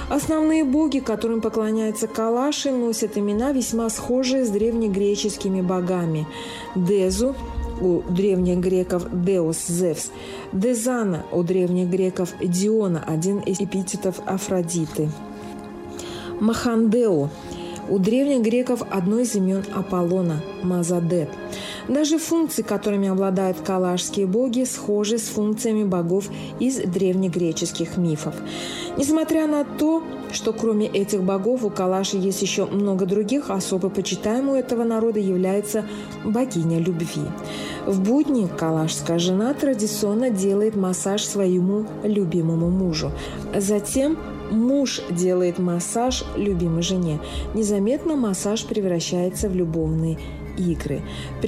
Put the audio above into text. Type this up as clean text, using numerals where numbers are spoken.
Основные боги, которым поклоняются калаши, носят имена, весьма схожие с древнегреческими богами. Дезу у древних греков Деус, Зевс. Дезана у древних греков Диона, один из эпитетов Афродиты. Махандео у древних греков одно из имен Аполлона – Мазадет. Даже функции, которыми обладают калашские боги, схожи с функциями богов из древнегреческих мифов. Несмотря на то, что кроме этих богов у калаши есть еще много других, особо почитаемой у этого народа является богиня любви. В будни калашская жена традиционно делает массаж своему любимому мужу. Затем муж делает массаж любимой жене. Незаметно массаж превращается в любовные игры.